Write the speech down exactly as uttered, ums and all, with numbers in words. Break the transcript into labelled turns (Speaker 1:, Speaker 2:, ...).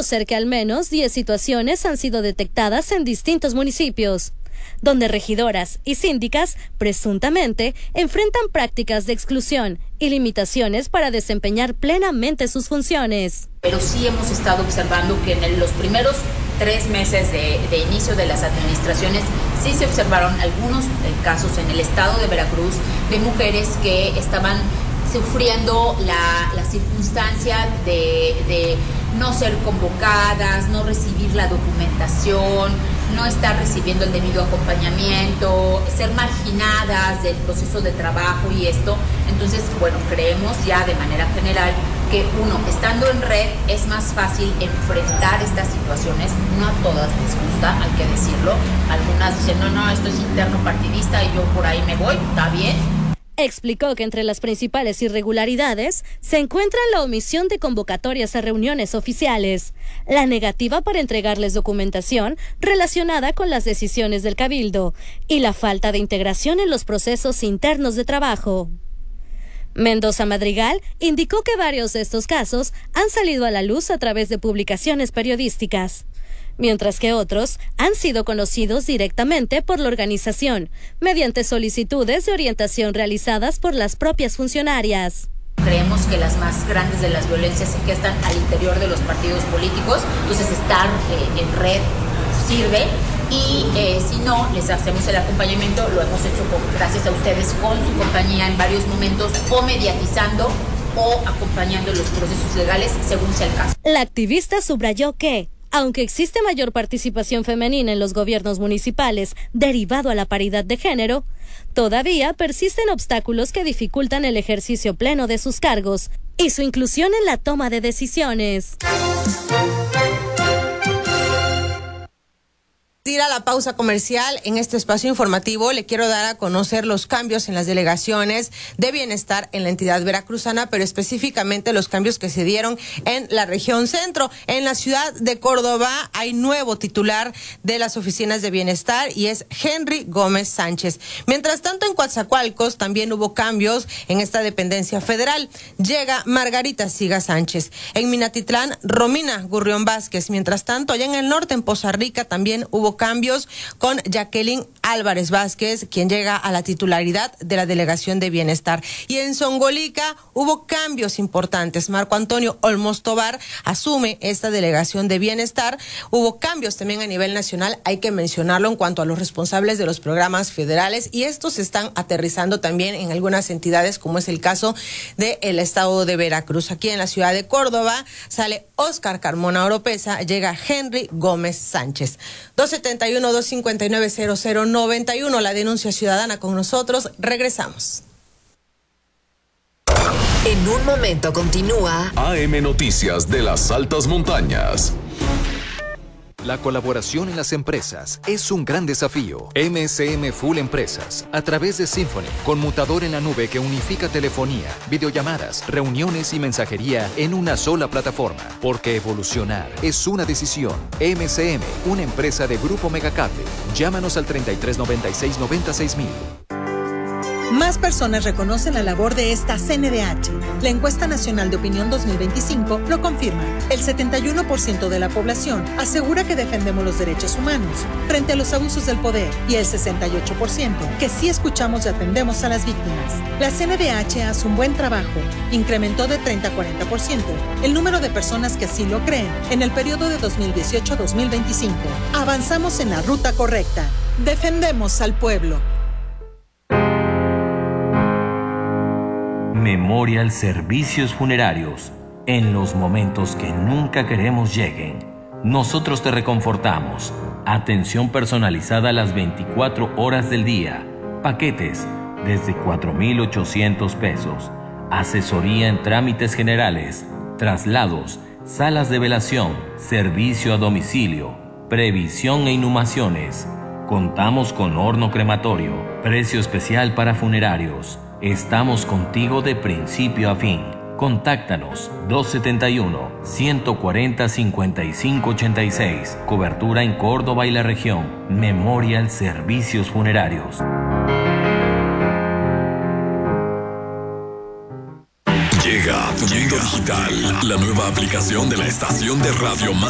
Speaker 1: conocer que al menos diez situaciones han sido detectadas en distintos municipios, donde regidoras y síndicas presuntamente enfrentan prácticas de exclusión y limitaciones para desempeñar plenamente sus funciones.
Speaker 2: Pero sí hemos estado observando que en el, los primeros tres meses de, de inicio de las administraciones sí se observaron algunos eh, casos en el estado de Veracruz de mujeres que estaban sufriendo la, la circunstancia de, de no ser convocadas, no recibir la documentación, no estar recibiendo el debido acompañamiento, ser marginadas del proceso de trabajo y esto. Entonces, bueno, creemos ya de manera general que uno, estando en red, es más fácil enfrentar estas situaciones. No a todas les gusta, hay que decirlo. Algunas dicen, no, no, esto es interno partidista y yo por ahí me voy, está bien.
Speaker 1: Explicó que entre las principales irregularidades se encuentra la omisión de convocatorias a reuniones oficiales, la negativa para entregarles documentación relacionada con las decisiones del Cabildo y la falta de integración en los procesos internos de trabajo. Mendoza Madrigal indicó que varios de estos casos han salido a la luz a través de publicaciones periodísticas, mientras que otros han sido conocidos directamente por la organización, mediante solicitudes de orientación realizadas por las propias funcionarias.
Speaker 2: Creemos que las más grandes de las violencias se gestan al interior de los partidos políticos, entonces estar eh, en red sirve y eh, si no, les hacemos el acompañamiento, lo hemos hecho con, gracias a ustedes con su compañía en varios momentos, o mediatizando o acompañando los procesos legales según sea el caso.
Speaker 1: La activista subrayó que aunque existe mayor participación femenina en los gobiernos municipales derivado a la paridad de género, todavía persisten obstáculos que dificultan el ejercicio pleno de sus cargos y su inclusión en la toma de decisiones.
Speaker 3: Ir a la pausa comercial. En este espacio informativo le quiero dar a conocer los cambios en las delegaciones de bienestar en la entidad veracruzana, pero específicamente los cambios que se dieron en la región centro. En la ciudad de Córdoba hay nuevo titular de las oficinas de bienestar y es Henry Gómez Sánchez. Mientras tanto, en Coatzacoalcos también hubo cambios en esta dependencia federal. Llega Margarita Siga Sánchez. En Minatitlán, Romina Gurrión Vázquez. Mientras tanto, allá en el norte, en Poza Rica, también hubo cambios con Jacqueline Álvarez Vázquez, quien llega a la titularidad de la Delegación de Bienestar. Y en Zongolica hubo cambios importantes. Marco Antonio Olmos Tobar asume esta Delegación de Bienestar. Hubo cambios también a nivel nacional, hay que mencionarlo, en cuanto a los responsables de los programas federales, y estos se están aterrizando también en algunas entidades, como es el caso del estado de Veracruz. Aquí en la ciudad de Córdoba sale Óscar Carmona Oropesa, llega Henry Gómez Sánchez. dos setenta y uno, dos cincuenta y nueve, cero cero noventa y uno, la denuncia ciudadana con nosotros. Regresamos.
Speaker 4: En un momento continúa
Speaker 5: A M Noticias de las Altas Montañas.
Speaker 6: La colaboración en las empresas es un gran desafío. M S M Full Empresas, a través de Symphony, conmutador en la nube que unifica telefonía, videollamadas, reuniones y mensajería en una sola plataforma. Porque evolucionar es una decisión. M S M, una empresa de Grupo Megacable. Llámanos al treinta y tres noventa y seis noventa y seis mil.
Speaker 7: Más personas reconocen la labor de esta C N D H. La encuesta nacional de opinión dos mil veinticinco lo confirma. El setenta y uno por ciento de la población asegura que defendemos los derechos humanos frente a los abusos del poder, y el sesenta y ocho por ciento que sí escuchamos y atendemos a las víctimas. La C N D H hace un buen trabajo. Incrementó de treinta a cuarenta por ciento el número de personas que así lo creen en el periodo de dos mil dieciocho a dos mil veinticinco. Avanzamos en la ruta correcta. Defendemos al pueblo.
Speaker 8: Memorial Servicios Funerarios. En los momentos que nunca queremos lleguen, nosotros te reconfortamos. Atención personalizada las veinticuatro horas del día. Paquetes desde cuatro mil ochocientos pesos. Asesoría en trámites generales, traslados, salas de velación, servicio a domicilio, previsión e inhumaciones. Contamos con horno crematorio, precio especial para funerarios. Estamos contigo de principio a fin. Contáctanos dos setenta y uno, ciento cuarenta, cincuenta y cinco ochenta y seis. Cobertura en Córdoba y la región. Memorial Servicios Funerarios.
Speaker 5: Llega a tu mundo digital la nueva aplicación de la estación de radio más